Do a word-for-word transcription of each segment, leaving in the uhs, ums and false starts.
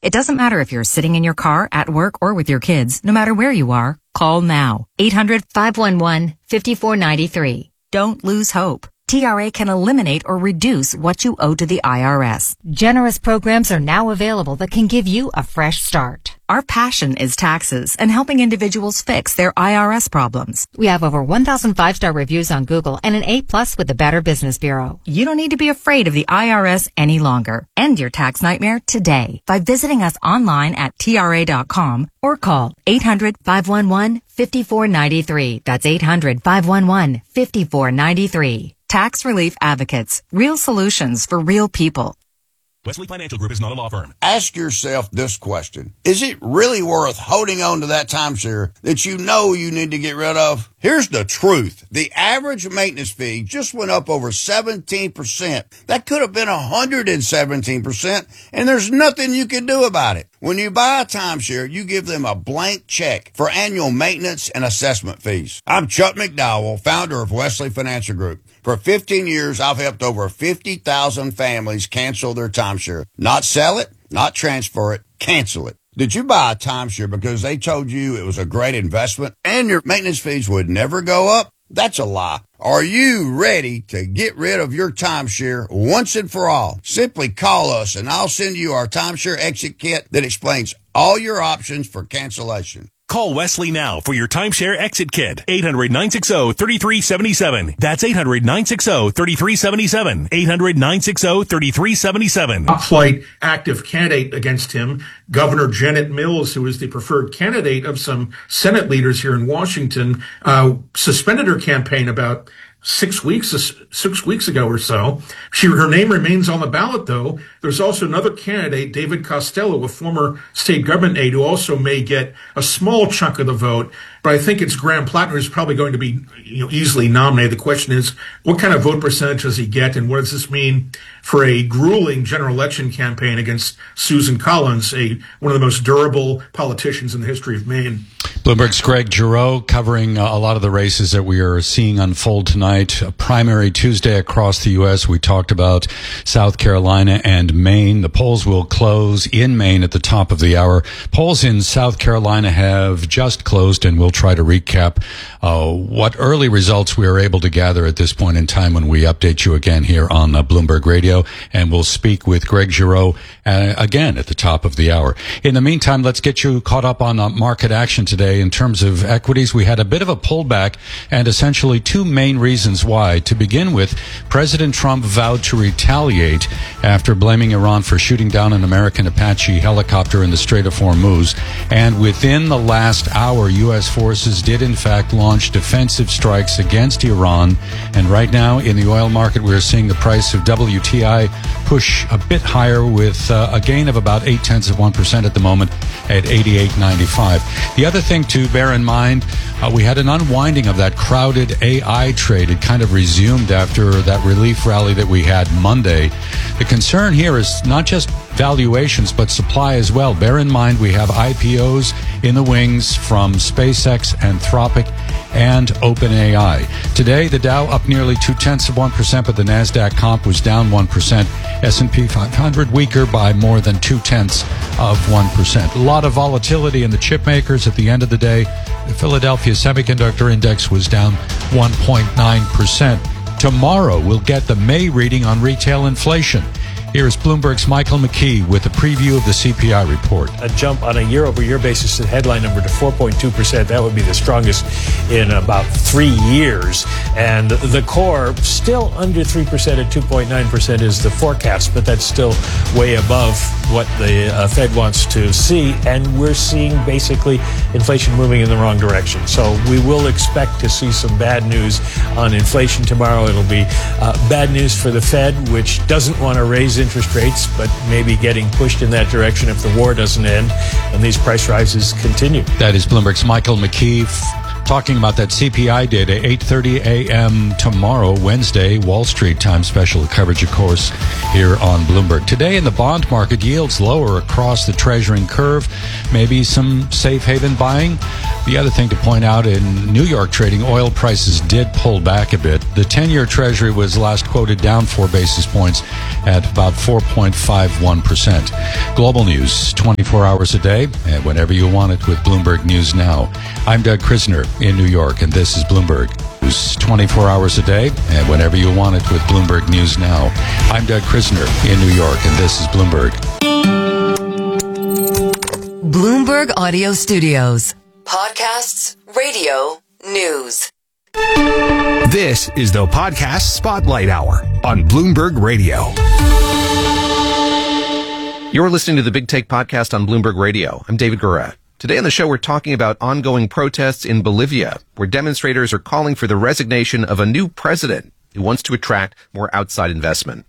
It doesn't matter if you're sitting in your car, at work, or with your kids. No matter where you are, call now. eight hundred, five one one, five four nine three. Don't lose hope. T R A can eliminate or reduce what you owe to the I R S. Generous programs are now available that can give you a fresh start. Our passion is taxes and helping individuals fix their I R S problems. We have over one thousand five-star reviews on Google and an A plus with the Better Business Bureau. You don't need to be afraid of the I R S any longer. End your tax nightmare today by visiting us online at T R A dot com or call eight hundred, five one one, five four nine three. That's eight hundred, five one one, five four nine three. Tax Relief Advocates. Real solutions for real people. Wesley Financial Group is not a law firm. Ask yourself this question. Is it really worth holding on to that timeshare that you know you need to get rid of? Here's the truth. The average maintenance fee just went up over seventeen percent. That could have been one hundred seventeen percent, and there's nothing you can do about it. When you buy a timeshare, you give them a blank check for annual maintenance and assessment fees. I'm Chuck McDowell, founder of Wesley Financial Group. For fifteen years, I've helped over fifty thousand families cancel their timeshare. Not sell it, not transfer it, cancel it. Did you buy a timeshare because they told you it was a great investment and your maintenance fees would never go up? That's a lie. Are you ready to get rid of your timeshare once and for all? Simply call us and I'll send you our timeshare exit kit that explains all your options for cancellation. Call Wesley now for your timeshare exit kit. eight hundred, nine six zero, three three seven seven. That's eight hundred, nine six zero, three three seven seven. eight hundred, nine six zero, three three seven seven. Top flight active candidate against him, Governor Janet Mills, who is the preferred candidate of some Senate leaders here in Washington, uh, suspended her campaign about six weeks, six weeks ago or so. She, her name remains on the ballot, though. There's also another candidate, David Costello, a former state government aide, who also may get a small chunk of the vote. But I think it's Graham Plattner who's probably going to be, you know, easily nominated. The question is, what kind of vote percentage does he get, and what does this mean for a grueling general election campaign against Susan Collins, a one of the most durable politicians in the history of Maine? Bloomberg's Greg Giroux covering uh, a lot of the races that we are seeing unfold tonight. A primary Tuesday across the U S. We talked about South Carolina and Maine. The polls will close in Maine at the top of the hour. Polls in South Carolina have just closed, and we'll try to recap uh, what early results we are able to gather at this point in time when we update you again here on uh, Bloomberg Radio. And we'll speak with Greg Giroux uh, again at the top of the hour. In the meantime, let's get you caught up on uh, market action today. In terms of equities, we had a bit of a pullback, and essentially two main reasons why. To begin with, President Trump vowed to retaliate after blaming Iran for shooting down an American Apache helicopter in the Strait of Hormuz. And within the last hour, U S forces did in fact launch defensive strikes against Iran. And right now in the oil market, we're seeing the price of W T I push a bit higher with uh, a gain of about eight tenths of one percent at the moment at eighty-eight ninety-five. The other thing to bear in mind, uh, we had an unwinding of that crowded A I trade. It kind of resumed after that relief rally that we had Monday. The concern here is not just valuations, but supply as well. Bear in mind, we have I P Os in the wings from SpaceX, Anthropic, and OpenAI. Today, the Dow up nearly two-tenths of one percent, but the NASDAQ comp was down one percent. S and P five hundred weaker by more than two-tenths of one percent. A lot of volatility in the chip makers at the end of the day. The Philadelphia Semiconductor Index was down one point nine percent. Tomorrow, we'll get the May reading on retail inflation. Here is Bloomberg's Michael McKee with a preview of the C P I report. A jump on a year-over-year basis, the headline number to four point two percent. That would be the strongest in about three years. And the core still under three percent at two point nine percent is the forecast, but that's still way above what the uh, Fed wants to see. And we're seeing basically inflation moving in the wrong direction. So we will expect to see some bad news on inflation tomorrow. It'll be uh, bad news for the Fed, which doesn't want to raise interest rates, but maybe getting pushed in that direction if the war doesn't end and these price rises continue. That is Bloomberg's Michael McKee Talking about that C P I data, eight thirty a.m. tomorrow, Wednesday, Wall Street time special coverage, of course, here on Bloomberg. Today in the bond market, yields lower across the treasury curve. Maybe some safe haven buying. The other thing to point out, in New York trading, oil prices did pull back a bit. The ten-year treasury was last quoted down four basis points at about four point five one percent. Global news, twenty-four hours a day, and whenever you want it with Bloomberg News Now. I'm Doug Krisner in New York, and this is Bloomberg News, twenty-four hours a day, and whenever you want it with Bloomberg News Now. I'm Doug Krisner in New York, and this is Bloomberg. Bloomberg Audio Studios. Podcasts, radio, news. This is the Podcast Spotlight Hour on Bloomberg Radio. You're listening to the Big Take Podcast on Bloomberg Radio. I'm David Gura. Today on the show, we're talking about ongoing protests in Bolivia, where demonstrators are calling for the resignation of a new president who wants to attract more outside investment.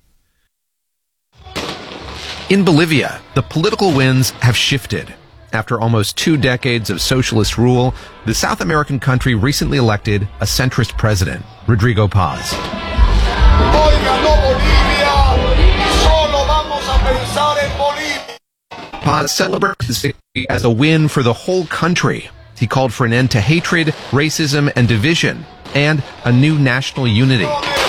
In Bolivia, the political winds have shifted. After almost two decades of socialist rule, the South American country recently elected a centrist president, Rodrigo Paz. Paz celebrated his victory as a win for the whole country. He called for an end to hatred, racism, and division, and a new national unity.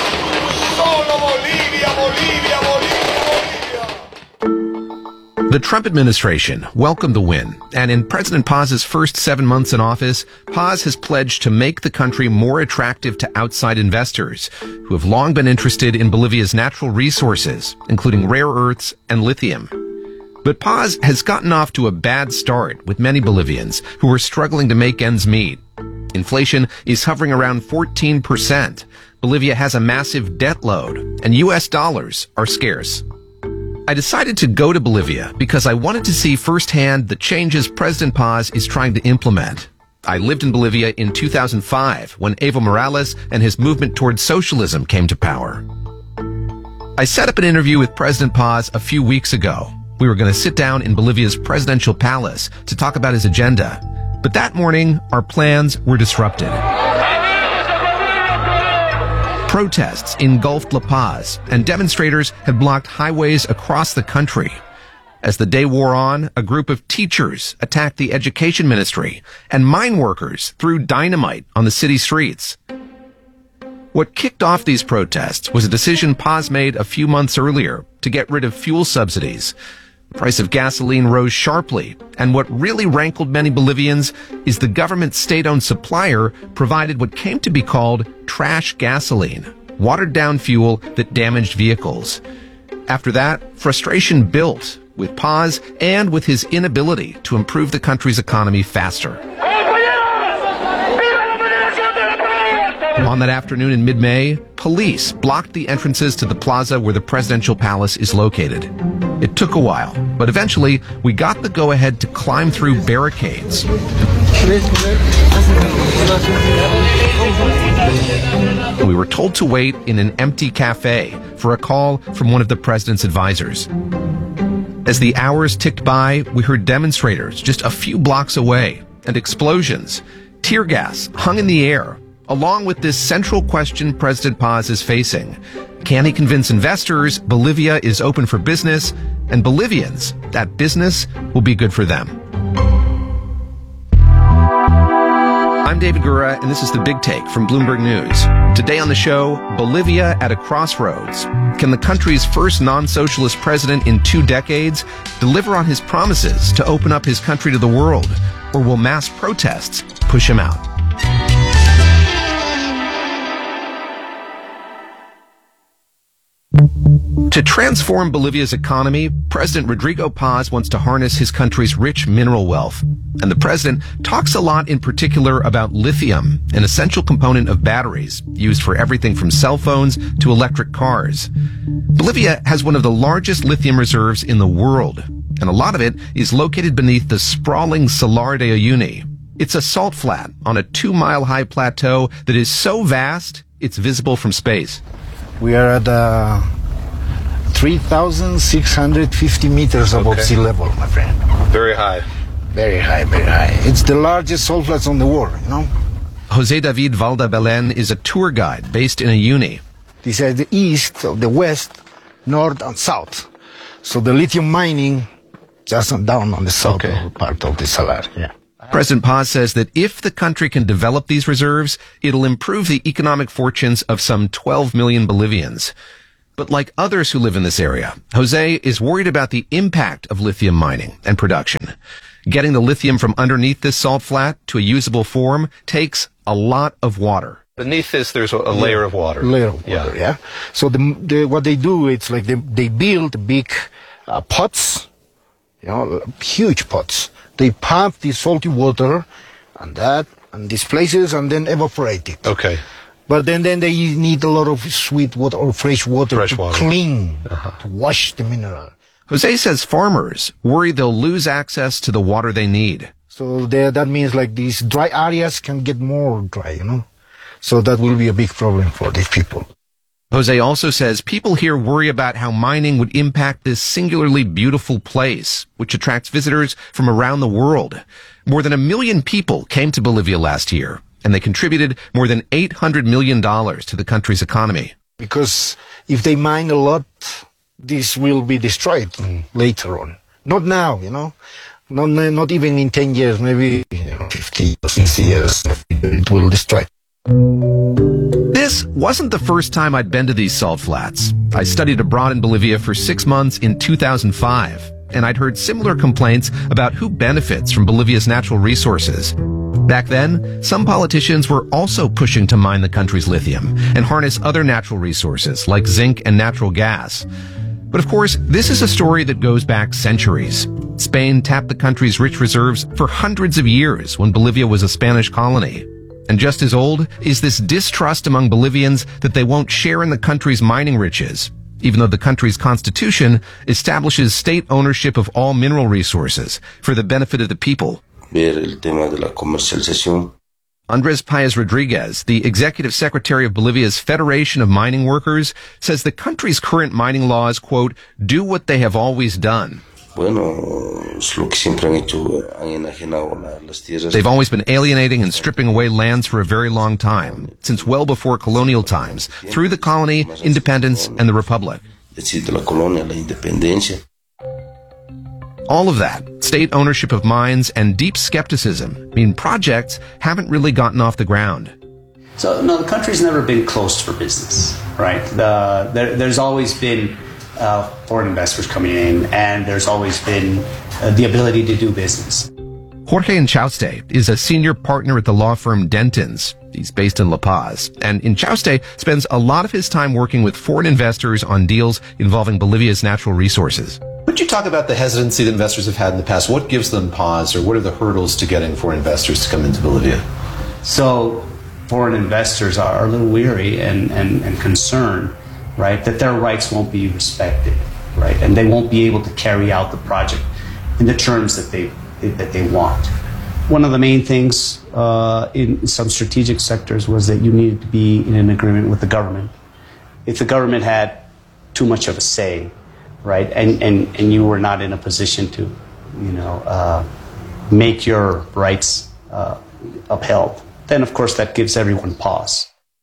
The Trump administration welcomed the win, and in President Paz's first seven months in office, Paz has pledged to make the country more attractive to outside investors who have long been interested in Bolivia's natural resources, including rare earths and lithium. But Paz has gotten off to a bad start with many Bolivians who are struggling to make ends meet. Inflation is hovering around fourteen percent. Bolivia has a massive debt load, and U S dollars are scarce. I decided to go to Bolivia because I wanted to see firsthand the changes President Paz is trying to implement. I lived in Bolivia in two thousand five when Evo Morales and his movement towards socialism came to power. I set up an interview with President Paz a few weeks ago. We were going to sit down in Bolivia's presidential palace to talk about his agenda. But that morning, our plans were disrupted. Protests engulfed La Paz, and demonstrators had blocked highways across the country. As the day wore on, a group of teachers attacked the education ministry, and mine workers threw dynamite on the city streets. What kicked off these protests was a decision Paz made a few months earlier to get rid of fuel subsidies. The price of gasoline rose sharply, and what really rankled many Bolivians is the government's state-owned supplier provided what came to be called trash gasoline, watered-down fuel that damaged vehicles. After that, frustration built with Paz and with his inability to improve the country's economy faster. On that afternoon in mid-May, police blocked the entrances to the plaza where the presidential palace is located. It took a while, but eventually we got the go-ahead to climb through barricades. We were told to wait in an empty cafe for a call from one of the president's advisors. As the hours ticked by, we heard demonstrators just a few blocks away, and explosions. Tear gas hung in the air, along with this central question President Paz is facing. Can he convince investors Bolivia is open for business, and Bolivians that business will be good for them? I'm David Gura, and this is The Big Take from Bloomberg News. Today on the show, Bolivia at a crossroads. Can the country's first non-socialist president in two decades deliver on his promises to open up his country to the world, or will mass protests push him out? To transform Bolivia's economy, President Rodrigo Paz wants to harness his country's rich mineral wealth. And the president talks a lot in particular about lithium, an essential component of batteries, used for everything from cell phones to electric cars. Bolivia has one of the largest lithium reserves in the world, and a lot of it is located beneath the sprawling Salar de Uyuni. It's a salt flat on a two-mile-high plateau that is so vast, it's visible from space. We are at uh, three thousand six hundred fifty meters above okay. sea level, my friend. Very high. Very high, very high. It's the largest salt flats on the world, you know? Jose David Valdebelen is a tour guide based in a uni. These are the east, the west, north, and south. So the lithium mining just down on the south okay. part of the Salar. Yeah. President Paz says that if the country can develop these reserves, it'll improve the economic fortunes of some twelve million Bolivians. But like others who live in this area, Jose is worried about the impact of lithium mining and production. Getting the lithium from underneath this salt flat to a usable form takes a lot of water. Beneath this, there's a, a layer of water. Layer of water, yeah. yeah. So the, the, what they do, it's like they, they build big uh, pots, you know, huge pots. They pump the salty water and that, and these places, and then evaporate it. Okay. But then, then they need a lot of sweet water or fresh water fresh to water. clean, uh-huh. to wash the mineral. Jose says farmers worry they'll lose access to the water they need. So there, that means like these dry areas can get more dry, you know. So that will be a big problem for these people. Jose also says people here worry about how mining would impact this singularly beautiful place, which attracts visitors from around the world. More than a million people came to Bolivia last year, and they contributed more than eight hundred million dollars to the country's economy. Because if they mine a lot, this will be destroyed mm. later on. Not now, you know. Not, not even in ten years, maybe you know, fifty or sixty years, it will destroy. This wasn't the first time I'd been to these salt flats. I studied abroad in Bolivia for six months in two thousand five, and I'd heard similar complaints about who benefits from Bolivia's natural resources. Back then, some politicians were also pushing to mine the country's lithium and harness other natural resources like zinc and natural gas. But of course, this is a story that goes back centuries. Spain tapped the country's rich reserves for hundreds of years when Bolivia was a Spanish colony. And just as old is this distrust among Bolivians that they won't share in the country's mining riches, even though the country's constitution establishes state ownership of all mineral resources for the benefit of the people. Andres Paez Rodriguez, the executive secretary of Bolivia's Federation of Mining Workers, says the country's current mining laws, quote, do what they have always done. They've always been alienating and stripping away lands for a very long time, since well before colonial times, through the colony, independence, and the republic. All of that, state ownership of mines and deep skepticism, mean projects haven't really gotten off the ground. So, no, the country's never been closed for business, right? The, there, there's always been Uh, foreign investors coming in, and there's always been uh, the ability to do business. Jorge Inchauste is a senior partner at the law firm Dentons. He's based in La Paz. And Inchauste spends a lot of his time working with foreign investors on deals involving Bolivia's natural resources. Would you talk about the hesitancy that investors have had in the past? What gives them pause, or what are the hurdles to getting foreign investors to come into Bolivia? So foreign investors are a little weary and, and, and concerned, right, that their rights won't be respected, right, and they won't be able to carry out the project in the terms that they that they want. One of the main things uh, in some strategic sectors was that you needed to be in an agreement with the government. If the government had too much of a say, right, and, and, and you were not in a position to, you know, uh, make your rights uh, upheld, then of course that gives everyone pause.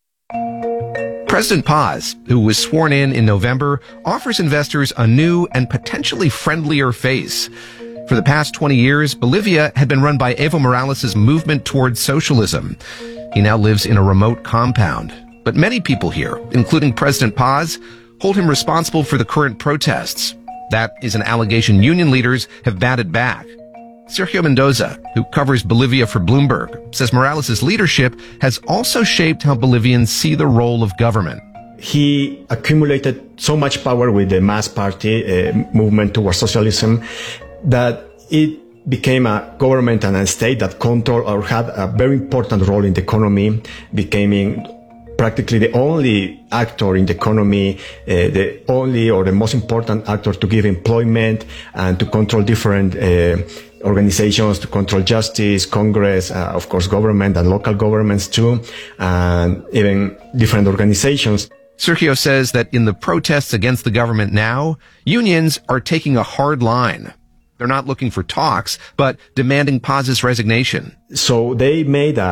President Paz, who was sworn in in November, offers investors a new and potentially friendlier face. For the past twenty years, Bolivia had been run by Evo Morales' movement towards socialism. He now lives in a remote compound. But many people here, including President Paz, hold him responsible for the current protests. That is an allegation union leaders have batted back. Sergio Mendoza, who covers Bolivia for Bloomberg, says Morales' leadership has also shaped how Bolivians see the role of government. He accumulated so much power with the mass party uh, movement towards socialism that it became a government and a state that controlled or had a very important role in the economy, becoming practically the only actor in the economy, uh, the only or the most important actor to give employment and to control different uh, organizations, to control justice, Congress, uh, of course, government and local governments too, and even different organizations. Sergio says that in the protests against the government now, unions are taking a hard line. They're not looking for talks, but demanding Paz's resignation. So they made a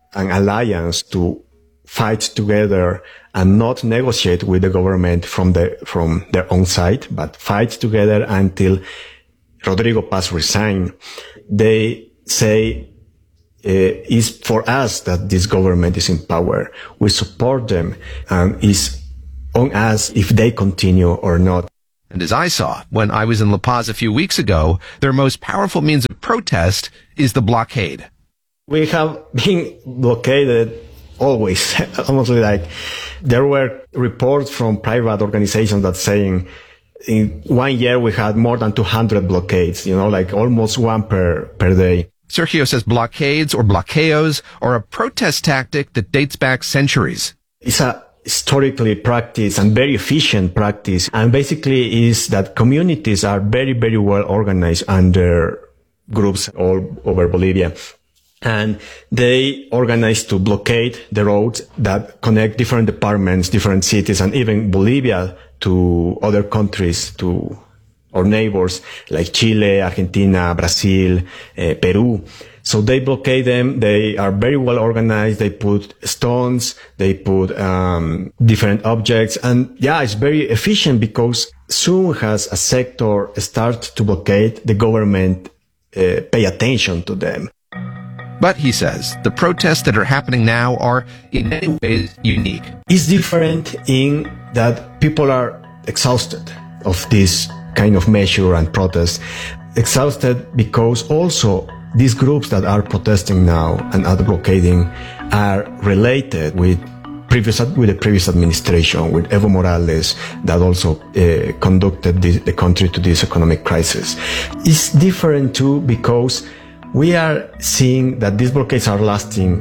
an alliance to fight together and not negotiate with the government from the from their own side, but fight together until Rodrigo Paz resign. They say uh, it's for us that this government is in power. We support them, and it's on us if they continue or not. And as I saw when I was in La Paz a few weeks ago, their most powerful means of protest is the blockade. We have been blockaded always, almost like there were reports from private organizations that saying in one year we had more than two hundred blockades, you know, like almost one per, per day. Sergio says blockades or bloqueos are a protest tactic that dates back centuries. It's a historically practiced and very efficient practice, and basically is that communities are very, very well organized under groups all over Bolivia. And they organize to blockade the roads that connect different departments, different cities, and even Bolivia to other countries, to our neighbors like Chile, Argentina, Brazil, uh, Peru. So they blockade them. They are very well organized. They put stones. They put um, different objects. And yeah, it's very efficient because soon as a sector starts to blockade, the government uh, pay attention to them. But, he says, the protests that are happening now are in many ways unique. It's different in that people are exhausted of this kind of measure and protest. Exhausted because also these groups that are protesting now and are blockading are related with previous with the previous administration, with Evo Morales, that also uh, conducted this, the country to this economic crisis. It's different too because we are seeing that these blockades are lasting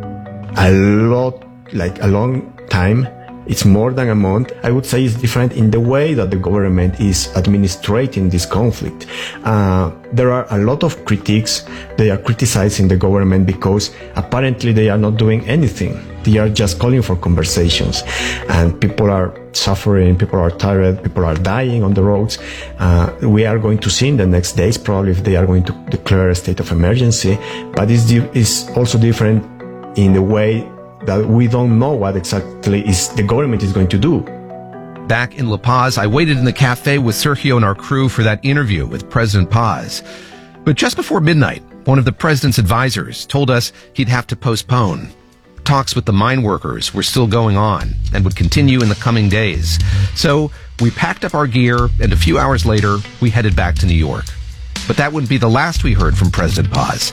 a lot, like a long time. It's more than a month. I would say it's different in the way that the government is administrating this conflict. Uh, there are a lot of critiques. They are criticizing the government because apparently they are not doing anything. They are just calling for conversations, and people are suffering, people are tired, people are dying on the roads. Uh, we are going to see in the next days probably if they are going to declare a state of emergency, but it's, it's also different in the way that we don't know what exactly is the government is going to do. Back in La Paz, I waited in the cafe with Sergio and our crew for that interview with President Paz. But just before midnight, one of the president's advisors told us he'd have to postpone. Talks with the mine workers were still going on and would continue in the coming days. So we packed up our gear, and a few hours later, we headed back to New York. But that wouldn't be the last we heard from President Paz.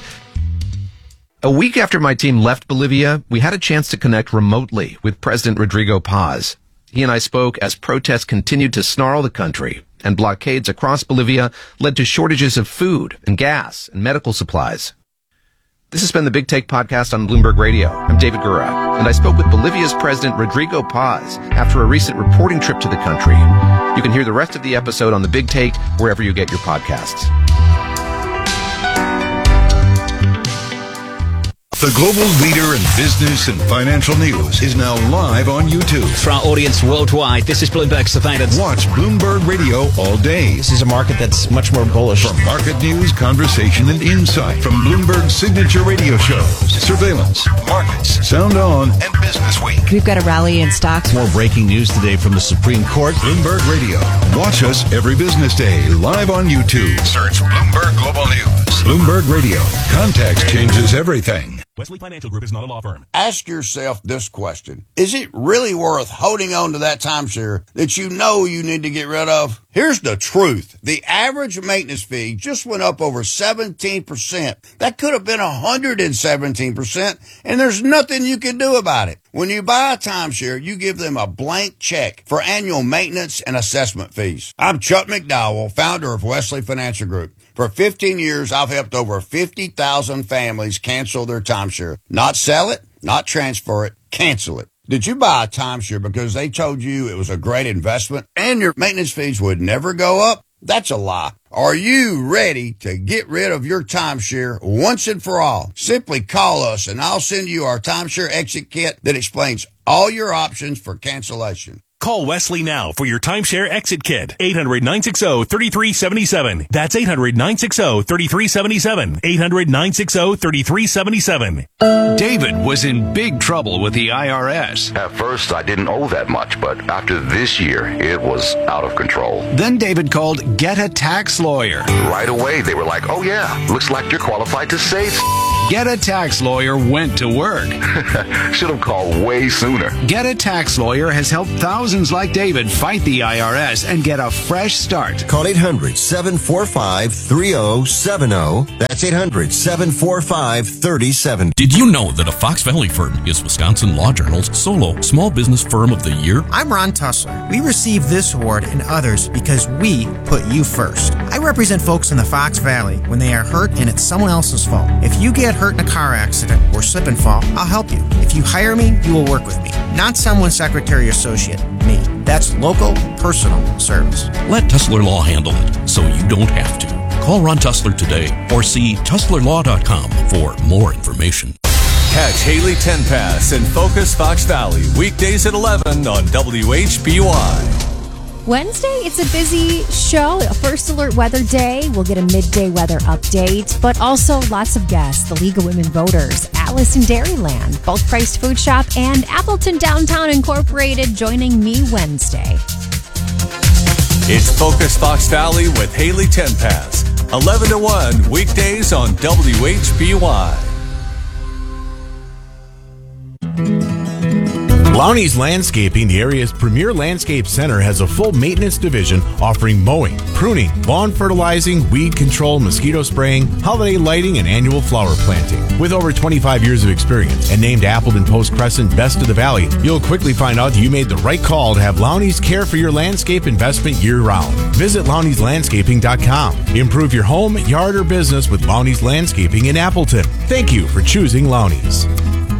A week after my team left Bolivia, we had a chance to connect remotely with President Rodrigo Paz. He and I spoke as protests continued to snarl the country, and blockades across Bolivia led to shortages of food and gas and medical supplies. This has been the Big Take podcast on Bloomberg Radio. I'm David Gura, and I spoke with Bolivia's President Rodrigo Paz after a recent reporting trip to the country. You can hear the rest of the episode on the Big Take wherever you get your podcasts. The global leader in business and financial news is now live on YouTube. For our audience worldwide, this is Bloomberg Surveillance. Watch Bloomberg Radio all day. This is a market that's much more bullish. For market news, conversation, and insight from Bloomberg's signature radio shows, Surveillance, Markets, Sound On, and Business Week. We've got a rally in stocks. More breaking news today from the Supreme Court. Bloomberg Radio. Watch us every business day live on YouTube. Search Bloomberg Global News. Bloomberg Radio. Context changes everything. Wesley Financial Group is not a law firm. Ask yourself this question. Is it really worth holding on to that timeshare that you know you need to get rid of? Here's the truth. The average maintenance fee just went up over seventeen percent. That could have been one hundred seventeen percent, and there's nothing you can do about it. When you buy a timeshare, you give them a blank check for annual maintenance and assessment fees. I'm Chuck McDowell, founder of Wesley Financial Group. For fifteen years, I've helped over fifty thousand families cancel their timeshare. Not sell it, not transfer it, cancel it. Did you buy a timeshare because they told you it was a great investment and your maintenance fees would never go up? That's a lie. Are you ready to get rid of your timeshare once and for all? Simply call us and I'll send you our timeshare exit kit that explains all your options for cancellation. Call Wesley now for your timeshare exit kit. eight hundred, nine six zero, three three seven seven. That's eight hundred, nine six zero, three three seven seven. eight hundred, nine six zero, three three seven seven. David was in big trouble with the I R S. At first, I didn't owe that much, but after this year, it was out of control. Then David called Get a Tax Lawyer. Right away, they were like, oh yeah, looks like you're qualified to save. Get a Tax Lawyer went to work. Should have called way sooner. Get a Tax Lawyer has helped thousands like David fight the I R S and get a fresh start. Call eight hundred, seven four five, three zero seven zero. That's eight hundred, seven four five, three zero seven zero. Did you know that a Fox Valley firm is Wisconsin Law Journal's solo Small Business Firm of the Year? I'm Ron Tussler. We received this award and others because we put you first. I represent folks in the Fox Valley when they are hurt and it's someone else's fault. If you get hurt in a car accident or slip and fall, I'll help you. If you hire me, you will work with me. Not someone's secretary or associate, me. That's local, personal service. Let Tussler Law handle it so you don't have to. Call Ron Tussler today or see tussler law dot com for more information. Catch Haley Tenpass and Focus Fox Valley weekdays at eleven on W H B Y. Wednesday, it's a busy show. First Alert Weather Day. We'll get a midday weather update, but also lots of guests. The League of Women Voters, Alice in Dairyland, Both Priced Food Shop, and Appleton Downtown Incorporated joining me Wednesday. It's Focus Fox Valley with Haley Tenpass, eleven to one weekdays on W H B Y. Lowney's Landscaping, the area's premier landscape center, has a full maintenance division offering mowing, pruning, lawn fertilizing, weed control, mosquito spraying, holiday lighting, and annual flower planting. With over twenty-five years of experience and named Appleton Post Crescent Best of the Valley, you'll quickly find out you made the right call to have Lowney's care for your landscape investment year-round. Visit lowneys landscaping dot com. Improve your home, yard, or business with Lowney's Landscaping in Appleton. Thank you for choosing Lowney's.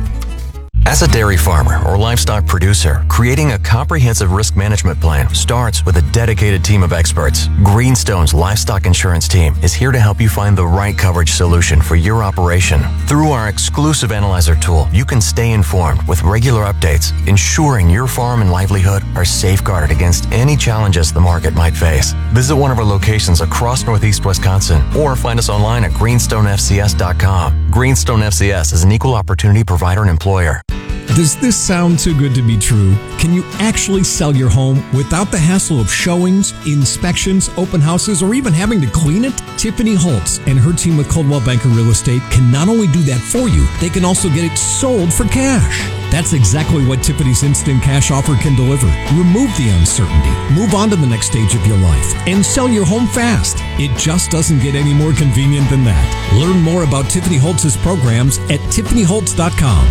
As a dairy farmer or livestock producer, creating a comprehensive risk management plan starts with a dedicated team of experts. Greenstone's livestock insurance team is here to help you find the right coverage solution for your operation. Through our exclusive analyzer tool, you can stay informed with regular updates, ensuring your farm and livelihood are safeguarded against any challenges the market might face. Visit one of our locations across Northeast Wisconsin or find us online at greenstone f c s dot com. Greenstone F C S is an equal opportunity provider and employer. Does this sound too good to be true? Can you actually sell your home without the hassle of showings, inspections, open houses, or even having to clean it? Tiffany Holtz and her team with Coldwell Banker Real Estate can not only do that for you, they can also get it sold for cash. That's exactly what Tiffany's Instant Cash offer can deliver. Remove the uncertainty, move on to the next stage of your life, and sell your home fast. It just doesn't get any more convenient than that. Learn more about Tiffany Holtz's programs at tiffany holtz dot com.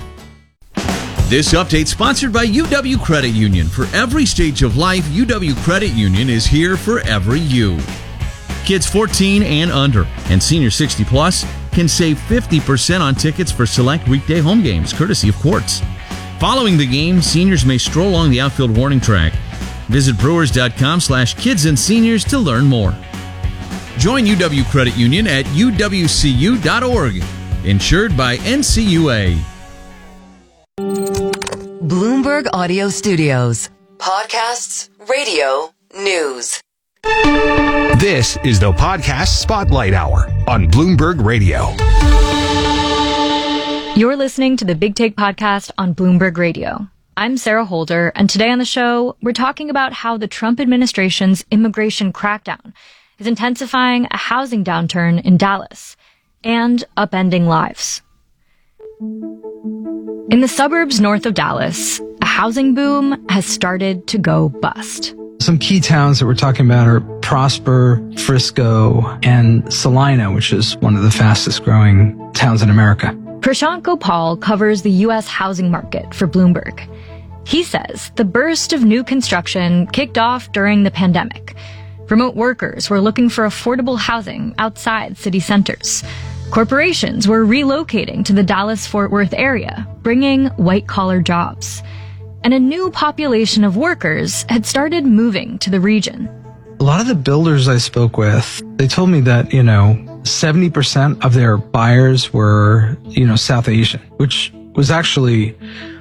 This update sponsored by U W Credit Union. For every stage of life, U W Credit Union is here for every you. Kids fourteen and under and senior sixty plus can save fifty percent on tickets for select weekday home games, courtesy of Quartz. Following the game, seniors may stroll along the outfield warning track. Visit brewers.com slash kids and seniors to learn more. Join U W Credit Union at u w c u dot org. Insured by N C U A. Bloomberg Audio Studios. Podcasts, radio, news. This is the Podcast Spotlight Hour on Bloomberg Radio. You're listening to the Big Take Podcast on Bloomberg Radio. I'm Sarah Holder, and today on the show, we're talking about how the Trump administration's immigration crackdown is intensifying a housing downturn in Dallas and upending lives. In the suburbs north of Dallas, a housing boom has started to go bust. Some key towns that we're talking about are Prosper, Frisco, and Salina, which is one of the fastest growing towns in America. Prashant Gopal covers the U S housing market for Bloomberg. He says the burst of new construction kicked off during the pandemic. Remote workers were looking for affordable housing outside city centers. Corporations were relocating to the Dallas-Fort Worth area, bringing white-collar jobs. And a new population of workers had started moving to the region. A lot of the builders I spoke with, they told me that, you know, seventy percent of their buyers were, you know, South Asian, which was actually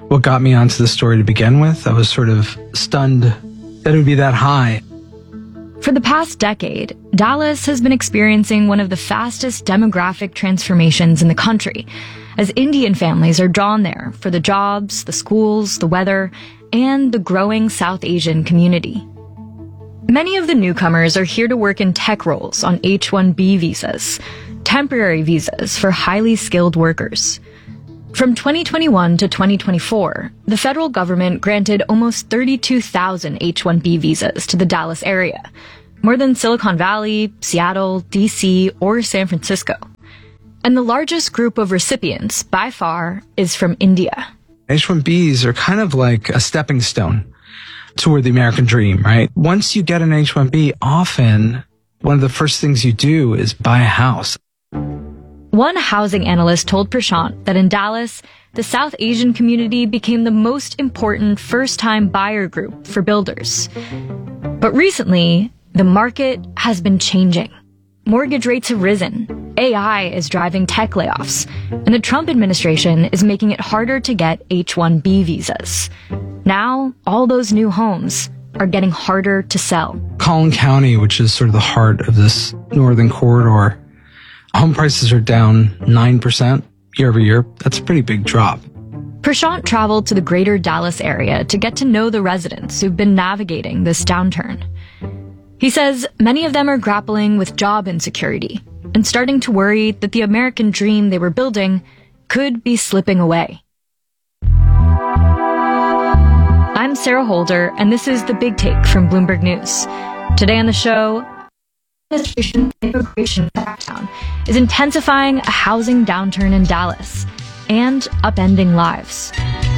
what got me onto the story to begin with. I was sort of stunned that it would be that high. For the past decade, Dallas has been experiencing one of the fastest demographic transformations in the country, as Indian families are drawn there for the jobs, the schools, the weather, and the growing South Asian community. Many of the newcomers are here to work in tech roles on H one B visas, temporary visas for highly skilled workers. From twenty twenty-one to twenty twenty-four, the federal government granted almost thirty-two thousand H one B visas to the Dallas area, more than Silicon Valley, Seattle, D C, or San Francisco. And the largest group of recipients, by far, is from India. H one Bs are kind of like a stepping stone toward the American dream, right? Once you get an H one B, often one of the first things you do is buy a house. One housing analyst told Prashant that in Dallas, the South Asian community became the most important first-time buyer group for builders. But recently, the market has been changing. Mortgage rates have risen, A I is driving tech layoffs, and the Trump administration is making it harder to get H one B visas. Now, all those new homes are getting harder to sell. Collin County, which is sort of the heart of this northern corridor, home prices are down nine percent year over year. That's a pretty big drop. Prashant traveled to the greater Dallas area to get to know the residents who've been navigating this downturn. He says many of them are grappling with job insecurity and starting to worry that the American dream they were building could be slipping away. I'm Sarah Holder, and this is The Big Take from Bloomberg News. Today on the show, administration immigration crackdown is intensifying a housing downturn in Dallas and upending lives.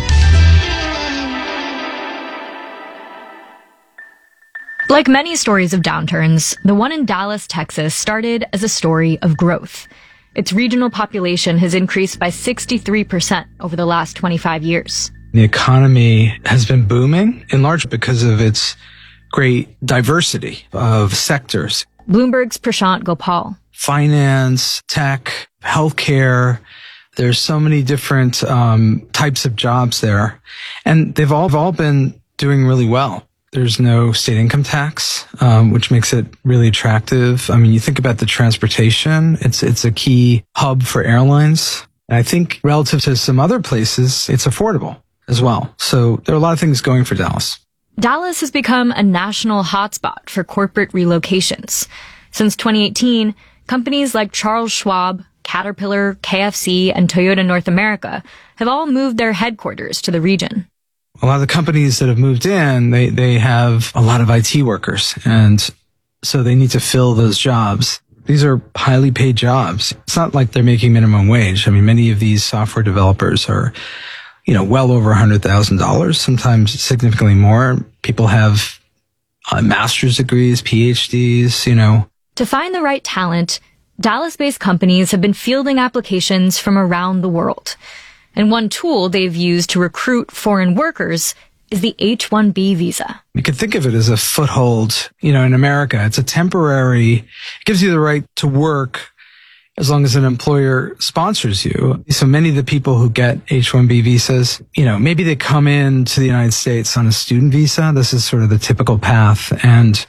Like many stories of downturns, the one in Dallas, Texas started as a story of growth. Its regional population has increased by sixty-three percent over the last twenty-five years. The economy has been booming, in large because of its great diversity of sectors. Bloomberg's Prashant Gopal. Finance, tech, healthcare. There's so many different um, types of jobs there. And they've all, all been doing really well. There's no state income tax, um, which makes it really attractive. I mean, you think about the transportation. It's, it's a key hub for airlines. And I think relative to some other places, it's affordable as well. So there are a lot of things going for Dallas. Dallas has become a national hotspot for corporate relocations. Since twenty eighteen, companies like Charles Schwab, Caterpillar, K F C, and Toyota North America have all moved their headquarters to the region. A lot of the companies that have moved in, they, they have a lot of I T workers, and so they need to fill those jobs. These are highly paid jobs. It's not like they're making minimum wage. I mean, many of these software developers are, you know, well over one hundred thousand dollars, sometimes significantly more. People have uh, master's degrees, P H Ds, you know. To find the right talent, Dallas-based companies have been fielding applications from around the world. And one tool they've used to recruit foreign workers is the H one B visa. You could think of it as a foothold, you know, in America. It's a temporary, it gives you the right to work as long as an employer sponsors you. So many of the people who get H one B visas, you know, maybe they come in to the United States on a student visa. This is sort of the typical path. And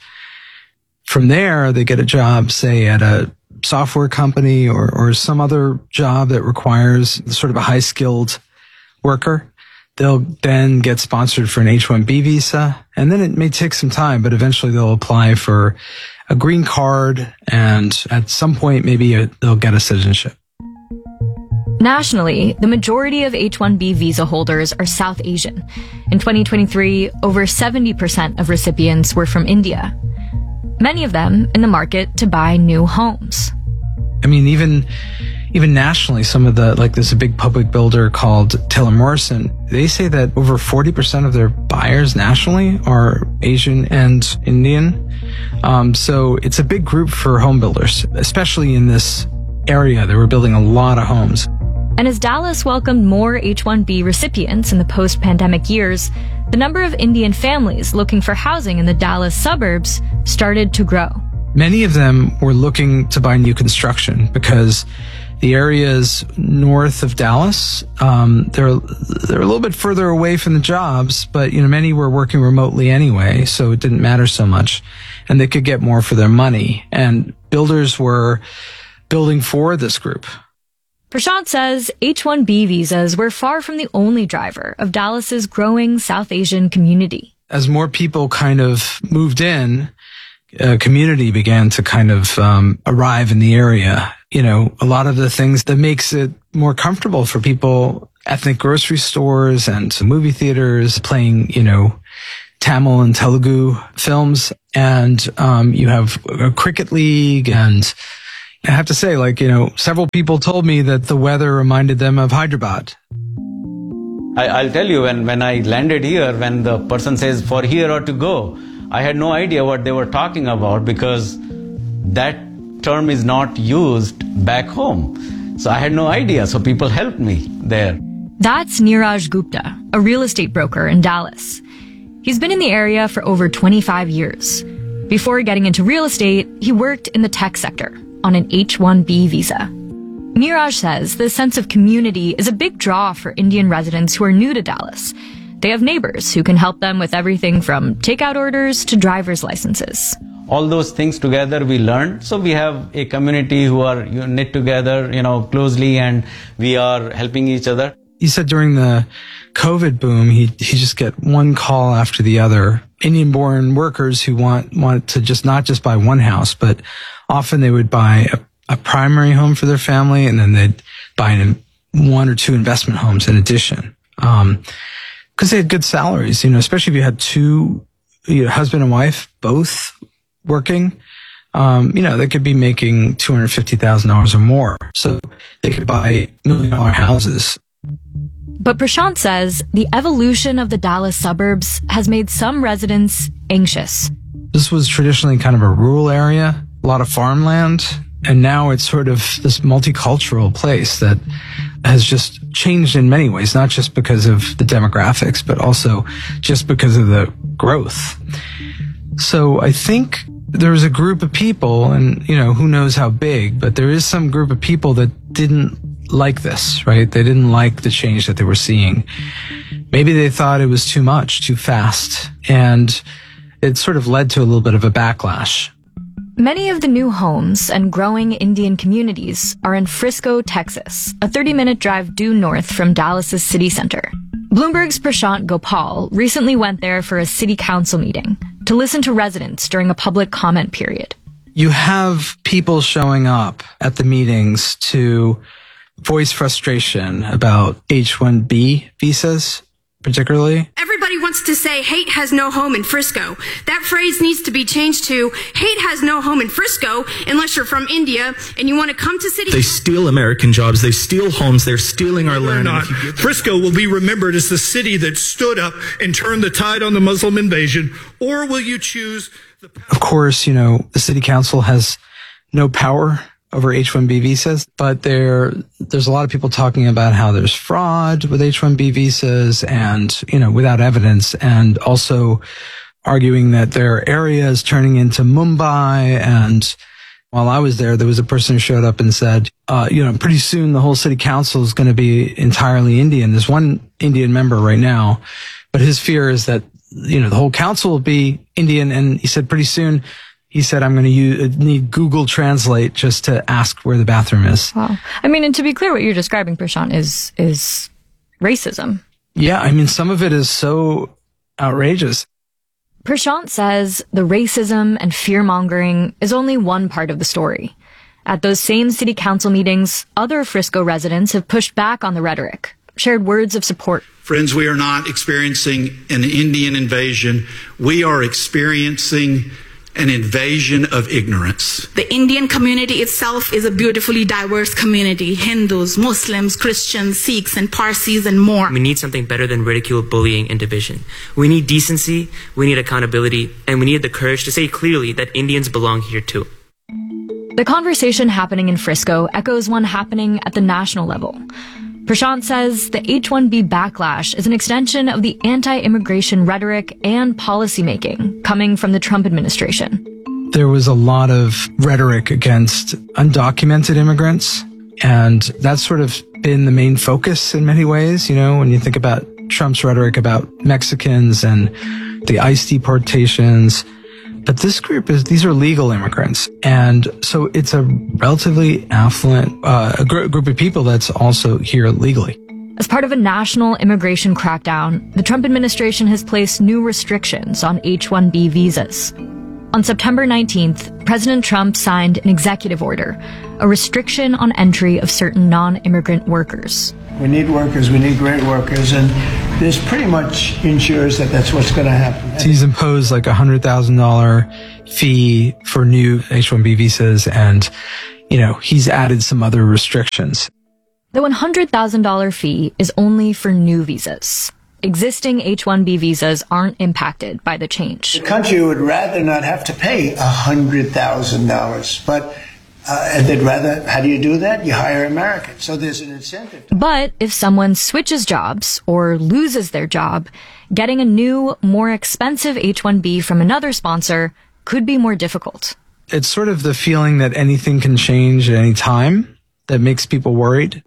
from there, they get a job, say, at a software company or, or some other job that requires sort of a high-skilled worker. They'll then get sponsored for an H one B visa, and then it may take some time, but eventually they'll apply for a green card, and at some point maybe a, they'll get a citizenship. Nationally, the majority of H one B visa holders are South Asian. In twenty twenty-three, over seventy percent of recipients were from India. Many of them in the market to buy new homes. I mean, even even nationally, some of the, like there's a big public builder called Taylor Morrison. They say that over forty percent of their buyers nationally are Asian and Indian. Um, so it's a big group for home builders, especially in this area. They were building a lot of homes. And as Dallas welcomed more H one B recipients in the post-pandemic years, the number of Indian families looking for housing in the Dallas suburbs started to grow. Many of them were looking to buy new construction because The areas north of Dallas, um, they're they're a little bit further away from the jobs, but you know many were working remotely anyway, so it didn't matter so much, and they could get more for their money. And builders were building for this group. Prashant says H one B visas were far from the only driver of Dallas's growing South Asian community. As more people kind of moved in, a community began to kind of um, arrive in the area. You know, a lot of the things that makes it more comfortable for people, ethnic grocery stores and movie theaters playing, you know, Tamil and Telugu films. And um, you have a cricket league. And I have to say, like, you know, several people told me that the weather reminded them of Hyderabad. I, I'll tell you, when, when I landed here, when the person says for here or to go, I had no idea what they were talking about because that term is not used back home. So I had no idea. So people helped me there. That's Neeraj Gupta, a real estate broker in Dallas. He's been in the area for over twenty-five years. Before getting into real estate, he worked in the tech sector on an H one B visa. Neeraj says the sense of community is a big draw for Indian residents who are new to Dallas. They have neighbors who can help them with everything from takeout orders to driver's licenses. All those things together we learned. So we have a community who are knit together, you know, closely, and we are helping each other. He said during the COVID boom, he he just get one call after the other. Indian-born workers who want want to just not just buy one house, but often they would buy a, a primary home for their family, and then they'd buy an, one or two investment homes in addition. Um, because they had good salaries, you know, especially if you had two, you know, husband and wife both working. Um, you know, they could be making two hundred fifty thousand dollars or more. So they could buy million dollar houses. But Prashant says the evolution of the Dallas suburbs has made some residents anxious. This was traditionally kind of a rural area, a lot of farmland, and now it's sort of this multicultural place that has just changed in many ways, not just because of the demographics, but also just because of the growth. So I think there was a group of people, and, you know, who knows how big, but there is some group of people that didn't like this, right? They didn't like the change that they were seeing. Maybe they thought it was too much, too fast, and it sort of led to a little bit of a backlash. Many of the new homes and growing Indian communities are in Frisco, Texas, a thirty-minute drive due north from Dallas's city center. Bloomberg's Prashant Gopal recently went there for a city council meeting to listen to residents during a public comment period. You have people showing up at the meetings to voice frustration about H one B visas, particularly. Everybody wants to say hate has no home in Frisco. That phrase needs to be changed to hate has no home in Frisco unless you're from India and you want to come to city. They steal American jobs. They steal homes. They're stealing our land. Not. Frisco will be remembered as the city that stood up and turned the tide on the Muslim invasion. Or will you choose? The- of course, you know, the city council has no power over H one B visas, but there, there's a lot of people talking about how there's fraud with H one B visas and, you know, without evidence, and also arguing that there are areas turning into Mumbai. And while I was there, there was a person who showed up and said, uh, you know, pretty soon the whole city council is going to be entirely Indian. There's one Indian member right now, but his fear is that, you know, the whole council will be Indian. And he said pretty soon, he said, I'm going to use, need Google Translate just to ask where the bathroom is. Wow. I mean, and to be clear, what you're describing, Prashant, is is racism. Yeah, I mean, some of it is so outrageous. Prashant says the racism and fear-mongering is only one part of the story. At those same city council meetings, other Frisco residents have pushed back on the rhetoric, shared words of support. Friends, we are not experiencing an Indian invasion. We are experiencing an invasion of ignorance. The Indian community itself is a beautifully diverse community. Hindus, Muslims, Christians, Sikhs, and Parsis, and more. We need something better than ridicule, bullying, and division. We need decency, we need accountability, and we need the courage to say clearly that Indians belong here too. The conversation happening in Frisco echoes one happening at the national level. Prashant says the H one B backlash is an extension of the anti-immigration rhetoric and policymaking coming from the Trump administration. There was a lot of rhetoric against undocumented immigrants. And that's sort of been the main focus in many ways, you know, when you think about Trump's rhetoric about Mexicans and the ICE deportations. But this group is, these are legal immigrants. And so it's a relatively affluent uh, gr- group of people that's also here legally. As part of a national immigration crackdown, the Trump administration has placed new restrictions on H one B visas. On September nineteenth, President Trump signed an executive order, a restriction on entry of certain non-immigrant workers. We need workers, we need great workers, and this pretty much ensures that that's what's going to happen. He's imposed like a one hundred thousand dollars fee for new H one B visas, and, you know, he's added some other restrictions. The one hundred thousand dollars fee is only for new visas. Existing H one B visas aren't impacted by the change. The country would rather not have to pay one hundred thousand dollars, but uh, and they'd rather, how do you do that? You hire Americans, so there's an incentive. But if someone switches jobs or loses their job, getting a new, more expensive H one B from another sponsor could be more difficult. It's sort of the feeling that anything can change at any time that makes people worried.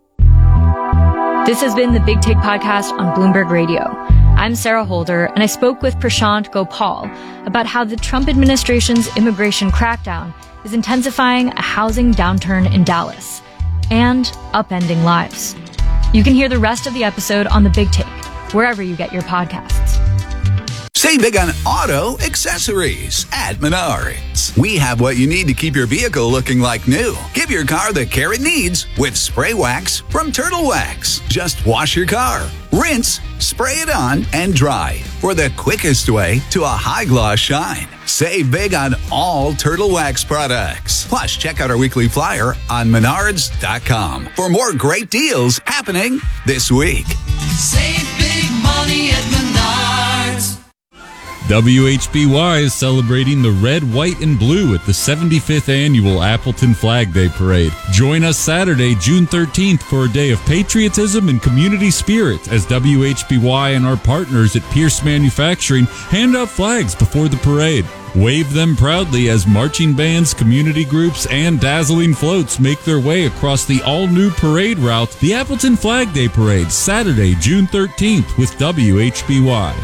This has been the Big Take Podcast on Bloomberg Radio. I'm Sarah Holder, and I spoke with Prashant Gopal about how the Trump administration's immigration crackdown is intensifying a housing downturn in Dallas and upending lives. You can hear the rest of the episode on the Big Take, wherever you get your podcasts. Save big on auto accessories at Menards. We have what you need to keep your vehicle looking like new. Give your car the care it needs with spray wax from Turtle Wax. Just wash your car, rinse, spray it on, and dry for the quickest way to a high gloss shine. Save big on all Turtle Wax products. Plus, check out our weekly flyer on menards dot com for more great deals happening this week. Save big money at Menards. W H B Y is celebrating the red, white, and blue at the seventy-fifth Annual Appleton Flag Day Parade. Join us Saturday, June thirteenth for a day of patriotism and community spirit as W H B Y and our partners at Pierce Manufacturing hand out flags before the parade. Wave them proudly as marching bands, community groups, and dazzling floats make their way across the all-new parade route, the Appleton Flag Day Parade, Saturday, June thirteenth with W H B Y.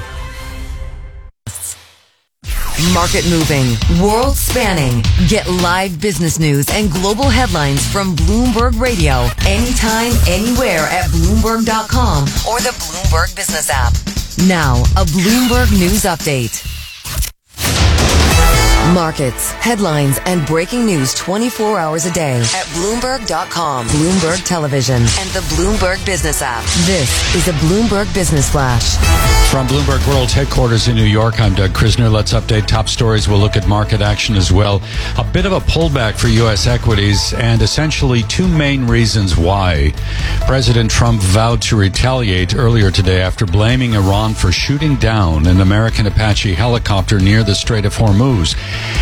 Market moving, world spanning. Get live business news and global headlines from Bloomberg Radio anytime, anywhere at Bloomberg dot com or the Bloomberg Business app. Now, a Bloomberg News Update. Markets, headlines, and breaking news twenty-four hours a day at Bloomberg dot com, Bloomberg Television, and the Bloomberg Business app. This is a Bloomberg Business Flash. From Bloomberg World Headquarters in New York, I'm Doug Krisner. Let's update top stories. We'll look at market action as well. A bit of a pullback for U S equities, and essentially two main reasons why. President Trump vowed to retaliate earlier today after blaming Iran for shooting down an American Apache helicopter near the Strait of Hormuz.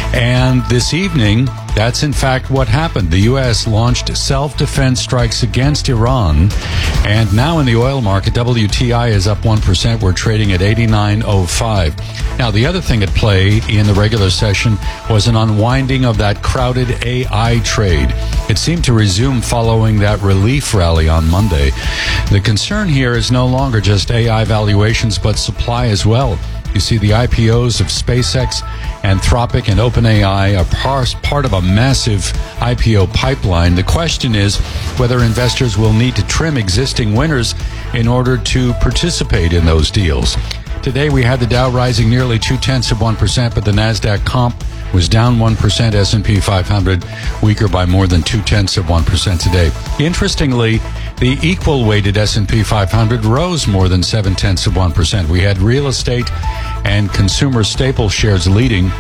And this evening, that's in fact what happened. The U S launched self-defense strikes against Iran. And now in the oil market, W T I is up one percent. We're trading at eighty-nine oh five. Now, the other thing at play in the regular session was an unwinding of that crowded A I trade. It seemed to resume following that relief rally on Monday. The concern here is no longer just A I valuations, but supply as well. You see, the I P Os of SpaceX, Anthropic, and OpenAI are part of a massive I P O pipeline. The question is whether investors will need to trim existing winners in order to participate in those deals. Today, we had the Dow rising nearly two-tenths of one percent, but the NASDAQ comp was down one percent. S and P five hundred weaker by more than two-tenths of one percent today. Interestingly, the equal-weighted S and P five hundred rose more than seven-tenths of one percent. We had real estate and consumer staple shares leading.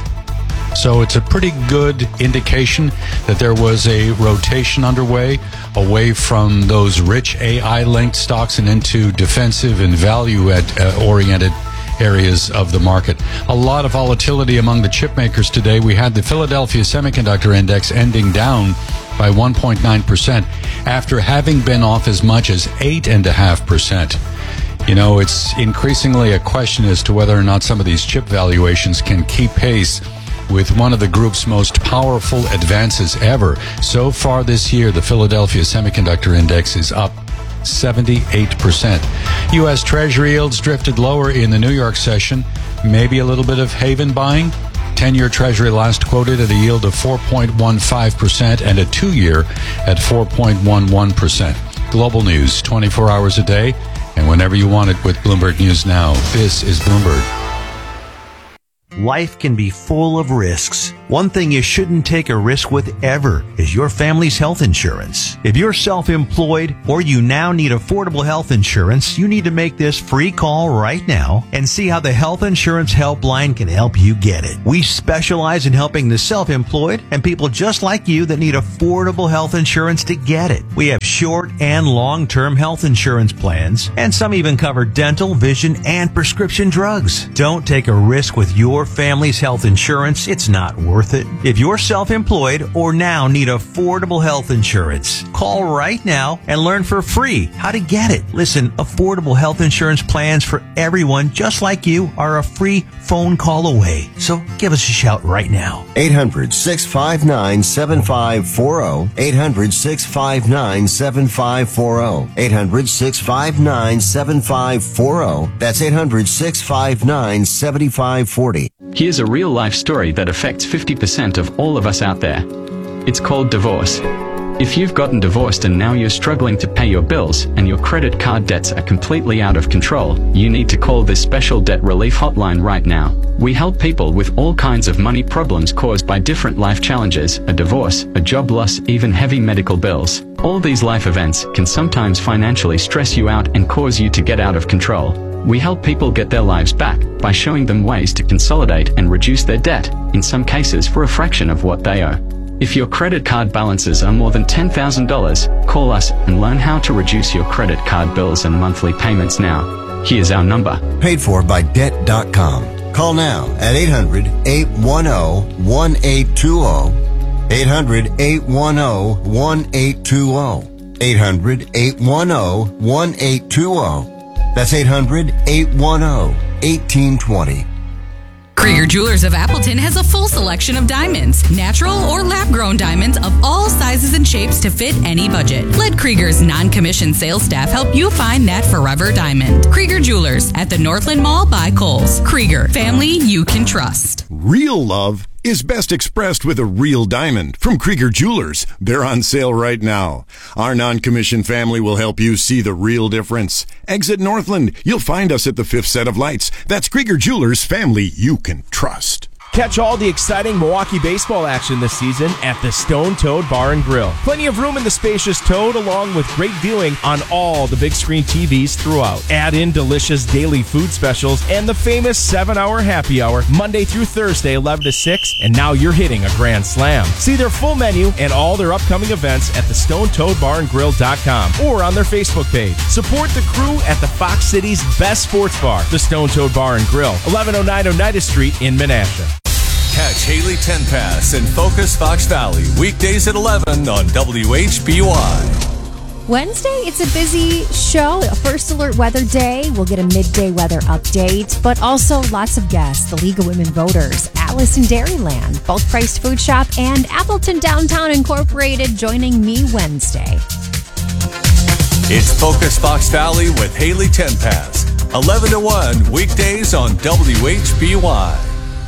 So it's a pretty good indication that there was a rotation underway away from those rich A I-linked stocks and into defensive and value-oriented areas of the market. A lot of volatility among the chip makers today. We had the Philadelphia Semiconductor Index ending down by one point nine percent after having been off as much as eight point five percent. You know, it's increasingly a question as to whether or not some of these chip valuations can keep pace with one of the group's most powerful advances ever. So far this year, the Philadelphia Semiconductor Index is up seventy-eight percent. U S Treasury yields drifted lower in the New York session. Maybe a little bit of haven buying. ten-year Treasury last quoted at a yield of four point one five percent and a two-year at four point one one percent. Global news, twenty-four hours a day, and whenever you want it with Bloomberg News Now. This is Bloomberg. Life can be full of risks. One thing you shouldn't take a risk with ever is your family's health insurance. If you're self-employed or you now need affordable health insurance, you need to make this free call right now and see how the Health Insurance Helpline can help you get it. We specialize in helping the self-employed and people just like you that need affordable health insurance to get it. We have short and long-term health insurance plans, and some even cover dental, vision, and prescription drugs. Don't take a risk with your family's health insurance. It's not worth it. If you're self-employed or now need affordable health insurance, call right now and learn for free how to get it. Listen, affordable health insurance plans for everyone just like you are a free phone call away. So give us a shout right now. eight hundred, six five nine, seven five four zero. eight hundred, six five nine, seven five four zero. eight hundred, six five nine, seven five four zero. That's eight hundred, six five nine, seven five four zero. Here's a real-life story that affects fifty percent of all of us out there. It's called divorce. If you've gotten divorced and now you're struggling to pay your bills and your credit card debts are completely out of control, you need to call this special debt relief hotline right now. We help people with all kinds of money problems caused by different life challenges, a divorce, a job loss, even heavy medical bills. All these life events can sometimes financially stress you out and cause you to get out of control. We help people get their lives back by showing them ways to consolidate and reduce their debt, in some cases for a fraction of what they owe. If your credit card balances are more than ten thousand dollars, call us and learn how to reduce your credit card bills and monthly payments now. Here's our number. Paid for by debt dot com. Call now at eight hundred, eight one zero, one eight two zero. eight hundred, eight one zero, one eight two zero. eight hundred, eight one zero, one eight two zero. That's eight hundred, eight one zero, one eight two zero. Krieger Jewelers of Appleton has a full selection of diamonds, natural or lab-grown diamonds of all sizes and shapes to fit any budget. Let Krieger's non-commissioned sales staff help you find that forever diamond. Krieger Jewelers at the Northland Mall by Kohl's. Krieger, family you can trust. Real love is best expressed with a real diamond from Krieger Jewelers. They're on sale right now. Our non-commissioned family will help you see the real difference. Exit Northland. You'll find us at the fifth set of lights. That's Krieger Jewelers, family you can trust. Catch all the exciting Milwaukee baseball action this season at the Stone Toad Bar and Grill. Plenty of room in the spacious Toad, along with great viewing on all the big screen T Vs throughout. Add in delicious daily food specials and the famous seven-hour happy hour Monday through Thursday, eleven to six, and now you're hitting a grand slam. See their full menu and all their upcoming events at the stone toad bar and grill dot com or on their Facebook page. Support the crew at the Fox City's best sports bar, the Stone Toad Bar and Grill, eleven oh nine Oneida Street in Menasha. Catch Haley Tenpass and Focus Fox Valley weekdays at eleven on W H B Y. Wednesday, it's a busy show. First Alert Weather Day. We'll get a midday weather update, but also lots of guests. The League of Women Voters, Alice in Dairyland, Bulk Priced Food Shop, and Appleton Downtown Incorporated joining me Wednesday. It's Focus Fox Valley with Haley Tenpass, eleven to one weekdays on W H B Y.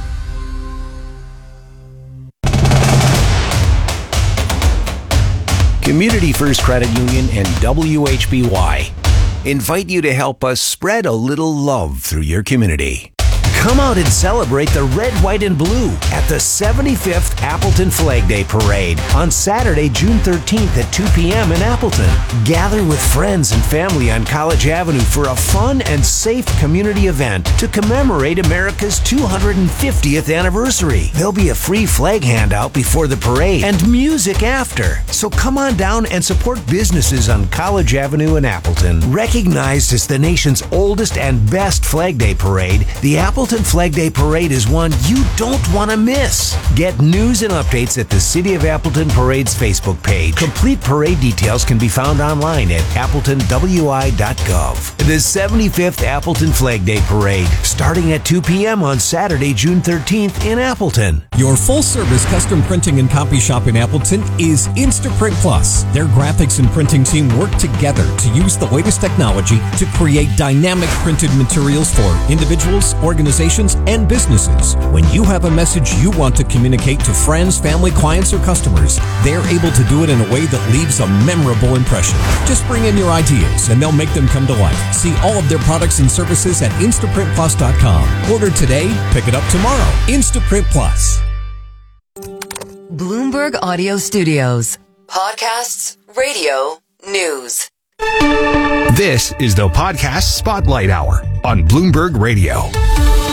Community First Credit Union and W H B Y invite you to help us spread a little love through your community. Come out and celebrate the red, white, and blue at the seventy-fifth Appleton Flag Day Parade on Saturday, June thirteenth at two p.m. in Appleton. Gather with friends and family on College Avenue for a fun and safe community event to commemorate America's two hundred fiftieth anniversary. There'll be a free flag handout before the parade and music after. So come on down and support businesses on College Avenue in Appleton. Recognized as the nation's oldest and best Flag Day Parade, the Appleton Flag Day Parade is one you don't want to miss. Get news and updates at the City of Appleton Parade's Facebook page. Complete parade details can be found online at appleton w i dot gov. The seventy-fifth Appleton Flag Day Parade, starting at two p.m. on Saturday, June thirteenth in Appleton. Your full-service custom printing and copy shop in Appleton is Instaprint Plus. Their graphics and printing team work together to use the latest technology to create dynamic printed materials for individuals, organizations, and businesses. When you have a message you want to communicate to friends, family, clients, or customers, they're able to do it in a way that leaves a memorable impression. Just bring in your ideas and they'll make them come to life. See all of their products and services at Instaprint Plus dot com. Order today, pick it up tomorrow. Instaprint Plus. Bloomberg Audio Studios. Podcasts, radio, news. This is the Podcast Spotlight Hour on Bloomberg Radio.